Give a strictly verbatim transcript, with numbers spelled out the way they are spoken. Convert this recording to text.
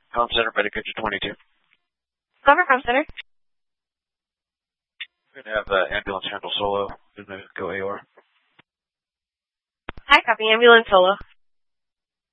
Com Center, Medicaid twenty-two. Cover Com Center. We're going to have uh, ambulance handle solo. Going to go A O R. Hi, copy ambulance solo.